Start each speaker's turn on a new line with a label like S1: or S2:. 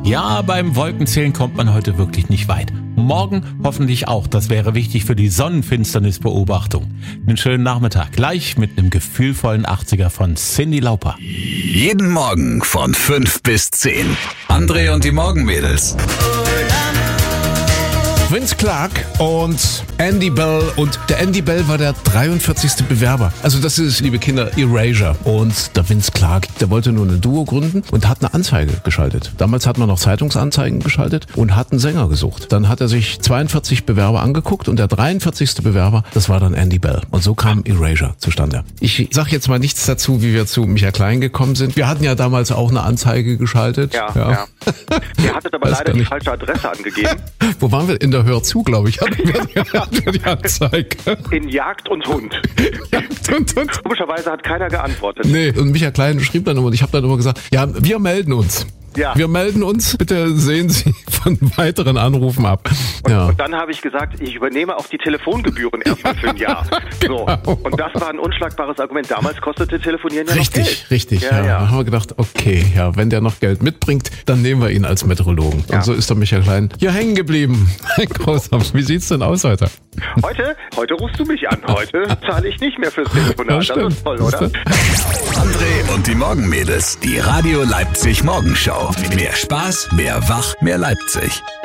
S1: Ja, beim Wolkenzählen kommt man heute wirklich nicht weit. Morgen hoffentlich auch. Das wäre wichtig für die Sonnenfinsternisbeobachtung. Einen schönen Nachmittag. Gleich mit einem gefühlvollen 80er von Cyndi Lauper.
S2: Jeden Morgen von 5 bis 10. André und die Morgenmädels.
S3: Vince Clarke und Andy Bell. Und der Andy Bell war der 43. Bewerber. Also das ist, liebe Kinder, Erasure. Und der Vince Clarke, der wollte nur ein Duo gründen und hat eine Anzeige geschaltet. Damals hat man noch Zeitungsanzeigen geschaltet und hat einen Sänger gesucht. Dann hat er sich 42 Bewerber angeguckt und der 43. Bewerber, das war dann Andy Bell. Und so kam Erasure zustande. Ich sag jetzt mal nichts dazu, wie wir zu Michael Klein gekommen sind. Wir hatten ja damals auch eine Anzeige geschaltet.
S4: Ja. Ihr hattet aber leider die falsche Adresse angegeben.
S3: Wo waren wir? In der Hör zu, glaube ich, hatten wir die Anzeige.
S4: In Jagd und Hund.
S3: Jagd und Hund.
S4: Komischerweise hat keiner geantwortet.
S3: Nee, und Michael Klein schrieb dann immer, und ich habe dann immer gesagt, ja, wir melden uns.
S4: Ja.
S3: Wir melden uns, bitte sehen Sie von weiteren Anrufen ab.
S4: Und dann habe ich gesagt, ich übernehme auch die Telefongebühren erstmal für ein Jahr.
S3: Genau.
S4: So. Und das war ein unschlagbares Argument. Damals kostete Telefonieren ja noch Geld.
S3: Richtig.
S4: Ja.
S3: Da haben wir gedacht, okay, ja, wenn der noch Geld mitbringt, dann nehmen wir ihn als Meteorologen. Ja. Und so ist der Michael Klein hier hängen geblieben. Großartig. Wie sieht's denn aus heute?
S4: Heute rufst du mich an. Heute zahle ich nicht mehr fürs Telefonat. Das ist toll, oder?
S2: André und die Morgenmädels. Die Radio Leipzig Morgenschau. Mehr Spaß, mehr Wach, mehr Leipzig.